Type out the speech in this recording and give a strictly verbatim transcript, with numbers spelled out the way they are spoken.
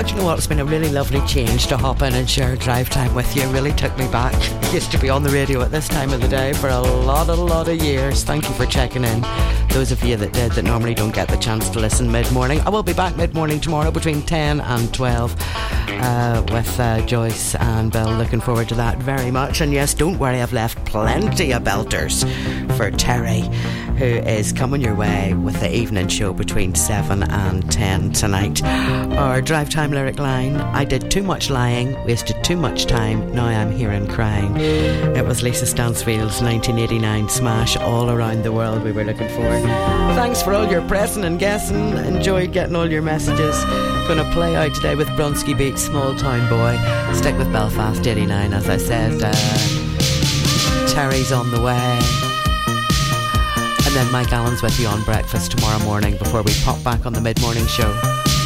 God, you know what? It's been a really lovely change to hop in and share drive time with you. It really took me back. I used to be on the radio at this time of the day for a lot, a lot of years. Thank you for checking in. Those of you that did, that normally don't get the chance to listen mid-morning. I will be back mid-morning tomorrow between ten and twelve uh, with uh, Joyce and Bill. Looking forward to that very much. And yes, don't worry, I've left plenty of belters for Terry, who is coming your way with the evening show between seven and ten tonight. Our drive time lyric line: I did too much lying, wasted too much time, now I'm here and crying. It was Lisa Stansfield's nineteen eighty-nine smash, All Around the World, we were looking for. Thanks for all your pressing and guessing. Enjoyed getting all your messages. Gonna play out today with Bronski Beats, Small Town Boy. Stick with Belfast eighty-nine, as I said. uh, Terry's on the way. And then Mike Allen's with you on breakfast tomorrow morning before we pop back on the mid-morning show.